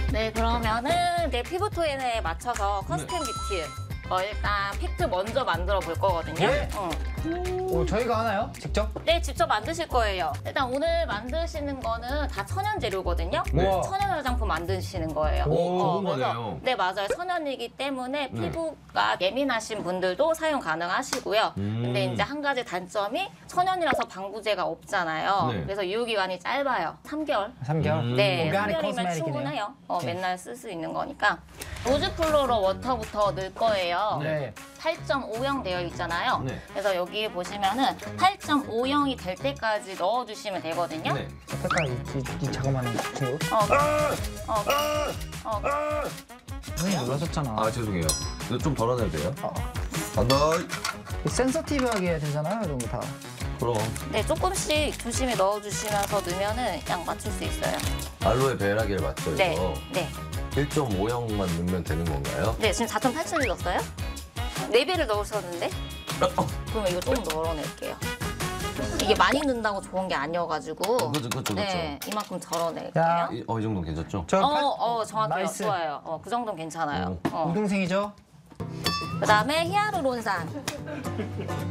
네, 그러면은 내 피부 톤에 맞춰서 커스텀 뷰티 일단 팩트 먼저 만들어 볼 거거든요. 예? 저희가 하나요? 직접? 네, 직접 만드실 거예요. 일단 오늘 만드시는 거는 다 천연 재료거든요. 네. 천연 화장품 만드시는 거예요. 궁금하네요. 네, 맞아요. 천연이기 때문에 피부가 예민하신 분들도 사용 가능하시고요. 근데 이제 한 가지 단점이 천연이라서 방부제가 없잖아요. 네. 그래서 유효기간이 짧아요. 3개월. 3개월? 네, 오가닉 3개월이면 코스메틱이네요. 충분해요. 맨날 쓸 수 있는 거니까. 로즈 플로러 워터부터 넣을 거예요. 네. 8.5형 되어 있잖아요. 네. 그래서 여기 보시면은 8.5형이 될 때까지 넣어주시면 되거든요. 네. 색깔 이 자그마한 친구? 선생님 놀라셨잖아. 아 죄송해요. 이거 좀 덜어내도 돼요? 안다. 센서티브하게 해야 되잖아요, 이런 거 다. 그럼 네, 조금씩 조심히 넣어주시면서 넣으면은 양 맞출 수 있어요. 알로에 베라기를 맞죠 이거? 네, 네. 1.5형만 넣으면 되는 건가요? 네, 지금 4.8을 넣었어요? 4배를 넣으셨는데? 그러면 이거 조금 덜어낼게요. 이게 많이 넣는다고 좋은 게 아니어가지고. 그쵸. 네, 이만큼 자. 덜어낼게요. 이 정도는 괜찮죠? 정확해요. 나이스. 좋아요. 그 정도는 괜찮아요. 우동생이죠? 그 다음에 히아루론산.